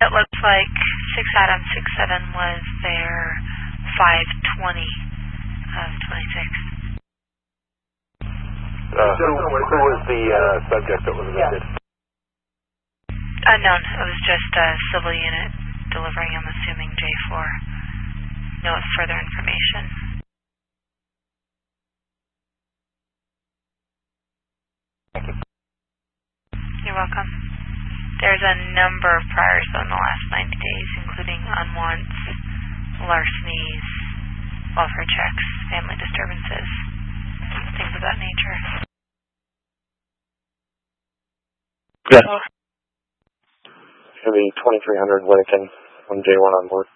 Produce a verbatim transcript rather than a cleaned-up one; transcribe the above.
It looks like six Adam six seven was there five twenty of twenty-six. Uh, who, who was the uh, subject that was evicted? Unknown. It was just a civil unit delivering, I'm assuming, J four. No further information. Thank you. You're welcome. There's a number of priors in the last ninety days, including unwants, larcenies, welfare checks, family disturbances, things of that nature. Yes. It's going to be twenty-three hundred Lincoln, one J one on board.